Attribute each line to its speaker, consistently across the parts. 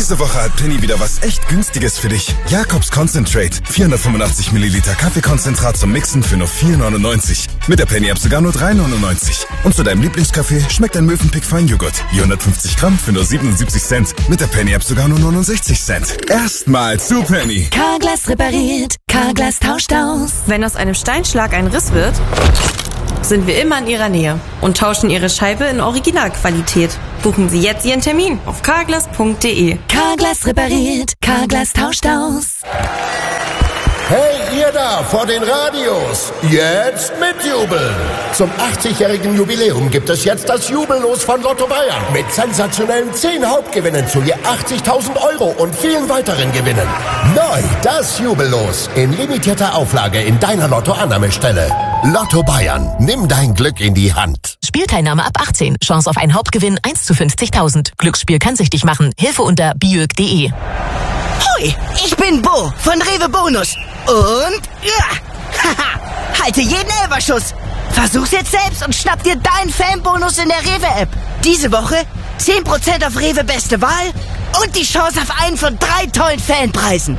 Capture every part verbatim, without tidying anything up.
Speaker 1: Diese Woche hat Penny wieder was echt Günstiges für dich. Jakobs Concentrate. vierhundertfünfundachtzig Milliliter Kaffeekonzentrat zum Mixen für nur vier neunundneunzig. Mit der Penny-App sogar nur drei neunundneunzig. Und zu deinem Lieblingskaffee schmeckt ein Mövenpick Feinjoghurt. vierhundertfünfzig Gramm für nur siebenundsiebzig Cent. Mit der Penny-App sogar nur neunundsechzig Cent. Erstmal zu Penny.
Speaker 2: Carglass repariert. Carglass tauscht aus.
Speaker 3: Wenn aus einem Steinschlag ein Riss wird, sind wir immer in Ihrer Nähe und tauschen Ihre Scheibe in Originalqualität. Buchen Sie jetzt Ihren Termin auf carglass punkt de.
Speaker 2: Carglass repariert. Carglass tauscht aus.
Speaker 4: Hey, ihr da vor den Radios, jetzt mitjubeln! Zum achtzigjährigen Jubiläum gibt es jetzt das Jubellos von Lotto Bayern mit sensationellen zehn Hauptgewinnen zu je achtzigtausend Euro und vielen weiteren Gewinnen. Neu das Jubellos in limitierter Auflage in deiner Lotto-Annahmestelle. Lotto Bayern, nimm dein Glück in die Hand.
Speaker 2: Spielteilnahme ab achtzehn. Chance auf einen Hauptgewinn eins zu fünfzigtausend. Glücksspiel kann süchtig machen. Hilfe unter biög punkt de.
Speaker 5: Hoi, ich bin Bo von Rewe Bonus. Und ja, haha, halte jeden Elferschuss. Versuch's jetzt selbst und schnapp dir deinen Fanbonus in der Rewe-App. Diese Woche zehn Prozent auf Rewe Beste Wahl und die Chance auf einen von drei tollen Fanpreisen.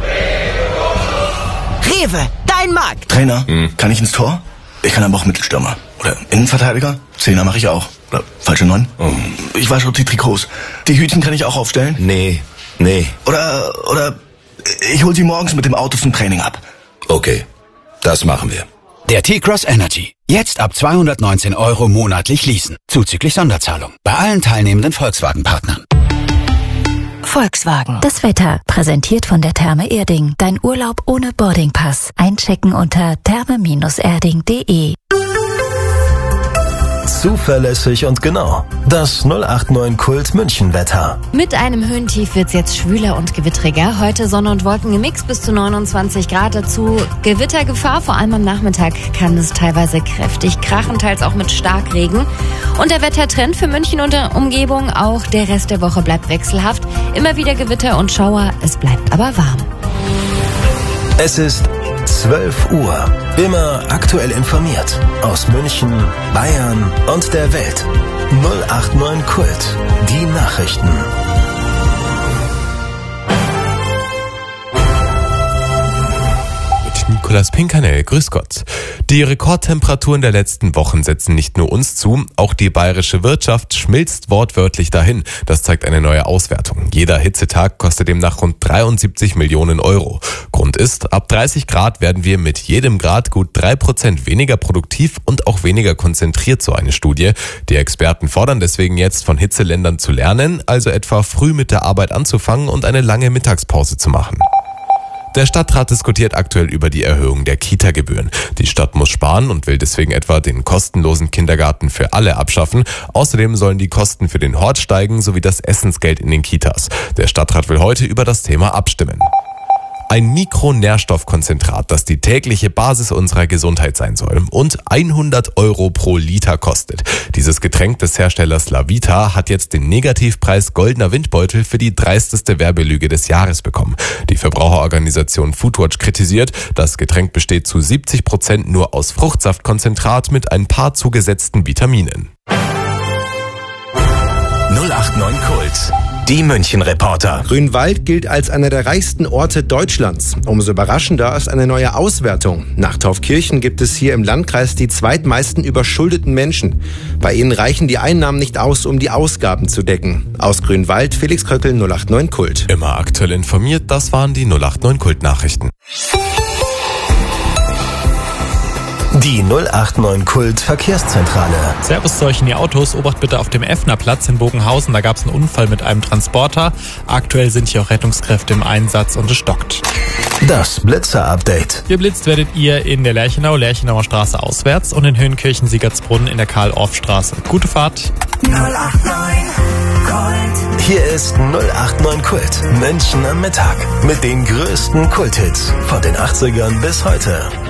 Speaker 5: Rewe, dein Markt.
Speaker 6: Trainer, hm. kann ich ins Tor? Ich kann aber auch Mittelstürmer. Oder Innenverteidiger? Zehner mache ich auch. Oder falsche Neun? Oh. Ich wasche auch die Trikots. Die Hütchen kann ich auch aufstellen?
Speaker 7: Nee, nee.
Speaker 6: Oder, oder ich hol sie morgens mit dem Auto zum Training ab.
Speaker 7: Okay, das machen wir.
Speaker 8: Der T-Cross Energy. Jetzt ab zweihundertneunzehn Euro monatlich leasen. Zuzüglich Sonderzahlung. Bei allen teilnehmenden Volkswagen-Partnern.
Speaker 2: Volkswagen. Das Wetter. Präsentiert von der Therme Erding. Dein Urlaub ohne Boardingpass. Einchecken unter therme erding punkt de.
Speaker 9: Zuverlässig und genau. Das null acht neun Kult München Wetter.
Speaker 10: Mit einem Höhentief wird's jetzt schwüler und gewittriger. Heute Sonne und Wolken gemixt bis zu neunundzwanzig Grad. Dazu Gewittergefahr. Vor allem am Nachmittag kann es teilweise kräftig krachen, teils auch mit Starkregen. Und der Wettertrend für München und der Umgebung, auch der Rest der Woche bleibt wechselhaft. Immer wieder Gewitter und Schauer. Es bleibt aber warm.
Speaker 9: Es ist zwölf Uhr. Immer aktuell informiert. Aus München, Bayern und der Welt. null acht neun Kult. Die Nachrichten.
Speaker 11: Nikolas Pinkanel, grüß Gott. Die Rekordtemperaturen der letzten Wochen setzen nicht nur uns zu, auch die bayerische Wirtschaft schmilzt wortwörtlich dahin. Das zeigt eine neue Auswertung. Jeder Hitzetag kostet demnach rund dreiundsiebzig Millionen Euro. Grund ist, ab dreißig Grad werden wir mit jedem Grad gut drei Prozent weniger produktiv und auch weniger konzentriert, so eine Studie. Die Experten fordern deswegen jetzt von Hitzeländern zu lernen, also etwa früh mit der Arbeit anzufangen und eine lange Mittagspause zu machen. Der Stadtrat diskutiert aktuell über die Erhöhung der Kita-Gebühren. Die Stadt muss sparen und will deswegen etwa den kostenlosen Kindergarten für alle abschaffen. Außerdem sollen die Kosten für den Hort steigen, sowie das Essensgeld in den Kitas. Der Stadtrat will heute über das Thema abstimmen. Ein Mikronährstoffkonzentrat, das die tägliche Basis unserer Gesundheit sein soll und hundert Euro pro Liter kostet. Dieses Getränk des Herstellers Lavita hat jetzt den Negativpreis Goldener Windbeutel für die dreisteste Werbelüge des Jahres bekommen. Die Verbraucherorganisation Foodwatch kritisiert, das Getränk besteht zu siebzig Prozent nur aus Fruchtsaftkonzentrat mit ein paar zugesetzten Vitaminen.
Speaker 9: null acht neun Kult. Die München-Reporter.
Speaker 12: Grünwald gilt als einer der reichsten Orte Deutschlands. Umso überraschender ist eine neue Auswertung. Nach Taufkirchen gibt es hier im Landkreis die zweitmeisten überschuldeten Menschen. Bei ihnen reichen die Einnahmen nicht aus, um die Ausgaben zu decken. Aus Grünwald, Felix Kröckel, null acht neun Kult.
Speaker 11: Immer aktuell informiert, das waren die null acht neun Kult-Nachrichten.
Speaker 9: Die null acht neun Kult Verkehrszentrale.
Speaker 13: Servus zu euch in die Autos. Obacht bitte auf dem Effnerplatz in Bogenhausen. Da gab es einen Unfall mit einem Transporter. Aktuell sind hier auch Rettungskräfte im Einsatz und es stockt.
Speaker 9: Das Blitzer-Update.
Speaker 13: Geblitzt werdet ihr in der Lerchenau, Lerchenauer Straße auswärts und in Höhenkirchen-Siegertsbrunn in der Karl-Orff-Straße. Gute Fahrt.
Speaker 9: null acht neun Kult. Hier ist null acht neun Kult. München am Mittag. Mit den größten Kulthits von den achtzigern bis heute.